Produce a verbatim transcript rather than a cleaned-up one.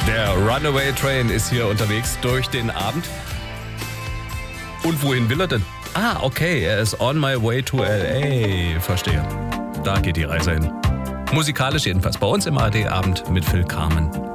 Der Runaway Train ist hier unterwegs durch den Abend. Und wohin will er denn? Ah, okay, er ist on my way to L A. Verstehe. Da geht die Reise hin. Musikalisch jedenfalls bei uns im A R D-Abend mit Phil Carmen.